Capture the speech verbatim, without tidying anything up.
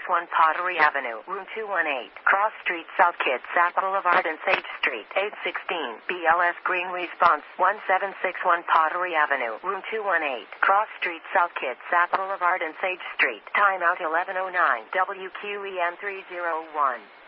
one Pottery Avenue, room two one eight, Cross Street, South Kitsap Boulevard and Sage Street, eight sixteen, B L S Green Response, one seven six one Pottery Avenue, room two one eight, Cross Street, South Kitsap Boulevard and Sage Street. Timeout eleven oh nine, W Q E N three oh one.